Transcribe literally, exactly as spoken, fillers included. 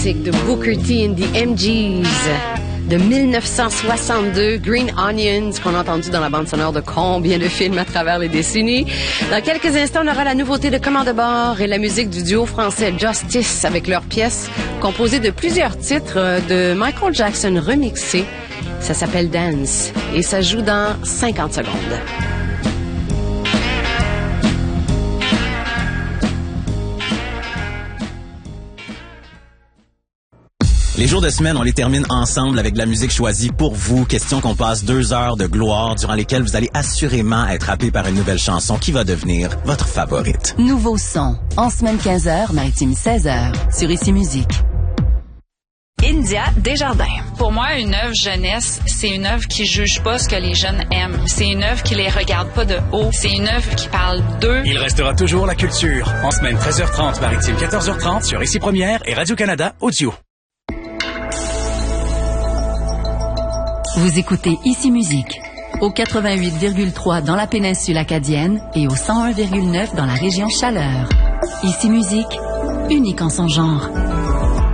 De Booker T and the M Gs de mille neuf cent soixante-deux, Green Onions, qu'on a entendu dans la bande sonore de combien de films à travers les décennies. Dans quelques instants, on aura la nouveauté de Commande de bord et la musique du duo français Justice avec leur pièce composée de plusieurs titres de Michael Jackson remixés. Ça s'appelle Dance et ça joue dans cinquante secondes. Les jours de semaine, on les termine ensemble avec de la musique choisie pour vous. Question qu'on passe deux heures de gloire durant lesquelles vous allez assurément être happé par une nouvelle chanson qui va devenir votre favorite. Nouveau son. En semaine quinze heures, maritime seize heures. Sur Ici Musique. India Desjardins. Pour moi, une œuvre jeunesse, c'est une œuvre qui juge pas ce que les jeunes aiment. C'est une œuvre qui les regarde pas de haut. C'est une œuvre qui parle d'eux. Il restera toujours la culture. En semaine treize heures trente, maritime quatorze heures trente sur Ici Première et Radio-Canada Audio. Vous écoutez Ici Musique, au quatre-vingt-huit virgule trois dans la péninsule acadienne et au cent un virgule neuf dans la région Chaleur. Ici Musique, unique en son genre.